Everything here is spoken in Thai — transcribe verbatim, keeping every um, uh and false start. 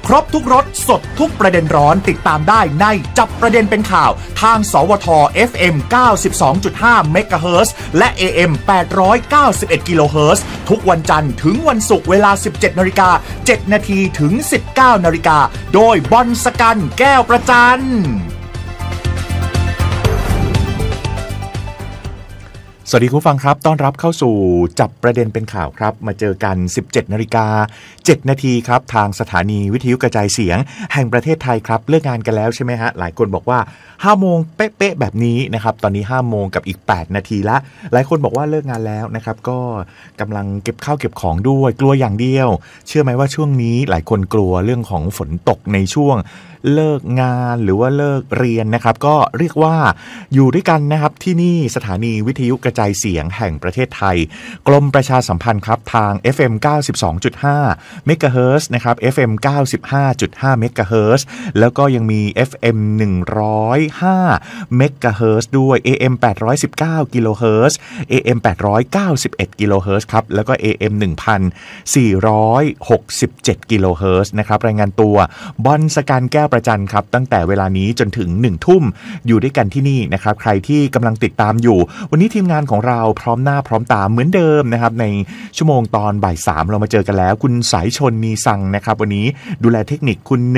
ครบทุกรสสดทุกประเด็นร้อนติดตามได้ในจับประเด็นเป็นข่าวทางสวท เอฟ เอ็ม เก้าสิบสองจุดห้า เมกะเฮิรตซ์และ เอ เอ็ม แปดร้อยเก้าสิบเอ็ด กิโลเฮิรตซ์ทุกวันจันทร์ถึงวันศุกร์เวลา สิบเจ็ดนาฬิกาเจ็ดนาทีถึง สิบเก้านาฬิกาโดยบอลสกันแก้วประจันสวัสดีคุณฟังครับต้อนรับเข้าสู่จับประเด็นเป็นข่าวครับมาเจอกัน สิบเจ็ดนาฬิกาเจ็ดนาทีครับทางสถานีวิทยุกระจายเสียงแห่งประเทศไทยครับเลิกงานกันแล้วใช่ไหมฮะหลายคนบอกว่าห้าโมงเป๊ะๆแบบนี้นะครับตอนนี้ห้าโมงกับอีกแปดนาทีละหลายคนบอกว่าเลิกงานแล้วนะครับก็กำลังเก็บข้าวเก็บของด้วยกลัวอย่างเดียวเชื่อไหมว่าช่วงนี้หลายคนกลัวเรื่องของฝนตกในช่วงเลิกงานหรือว่าเลิกเรียนนะครับก็เรียกว่าอยู่ด้วยกันนะครับที่นี่สถานีวิทยุกระจายเสียงแห่งประเทศไทยกรมประชาสัมพันธ์ครับทาง เอฟ เอ็ม เก้าสิบสองจุดห้า เมกะเฮิรตซ์นะครับ เอฟ เอ็ม เก้าสิบห้าจุดห้า เมกะเฮิรตซ์แล้วก็ยังมี เอฟ เอ็ม หนึ่งร้อยห้า เมกะเฮิรตซ์ด้วย เอ เอ็ม แปดร้อยสิบเก้า กิโลเฮิรตซ์ เอ เอ็ม แปดร้อยเก้าสิบเอ็ด กิโลเฮิรตซ์ครับแล้วก็ เอ เอ็ม หนึ่งพันสี่ร้อยหกสิบเจ็ด กิโลเฮิรตซ์นะครับรายงานตัวบอลสกันแก้วประจันครับตั้งแต่เวลานี้จนถึงหนึ่งทุ่มอยู่ด้วยกันที่นี่นะครับใครที่กำลังติดตามอยู่วันนี้ทีมงานของเราพร้อมหน้าพร้อมตาเหมือนเดิมนะครับในชั่วโมงตอนบ่ายสามเรามาเจอกันแล้วคุณสายชนมีสังนะครับวันนี้ดูแลเทคนิคคุณ